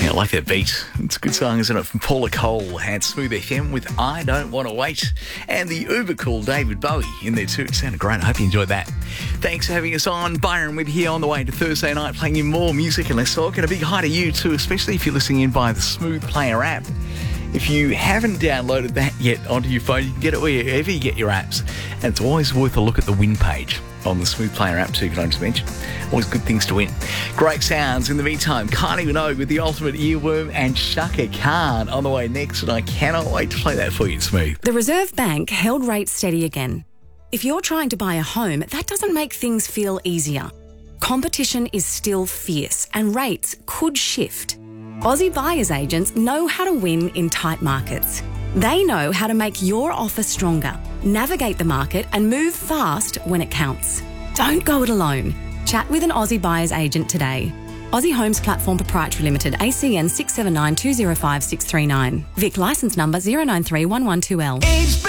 Yeah, I like that beat. It's a good song, isn't it? From Paula Cole at Smooth FM with I Don't Want to Wait. And the uber cool David Bowie in there too. It sounded great. I hope you enjoyed that. Thanks for having us on. Byron with here on the way to Thursday night, playing you more music and less talk. And a big hi to you too, especially if you're listening in via the Smooth Player app. If you haven't downloaded that yet onto your phone, you can get it wherever you get your apps. And it's always worth a look at the win page on the Smooth Player app too, can I just mention? Always good things to win. Great sounds. In the meantime, Kylie Minogue with the ultimate earworm and Shaka Khan on the way next, and I cannot wait to play that for you, Smooth. The Reserve Bank held rates steady again. If you're trying to buy a home, that doesn't make things feel easier. Competition is still fierce and rates could shift. Aussie buyers agents know how to win in tight markets. They know how to make your offer stronger, navigate the market and move fast when it counts. Don't go it alone. Chat with an Aussie buyer's agent today. Aussie Homes Platform Proprietary Limited, ACN 679 205 639. Vic licence number 093 112L.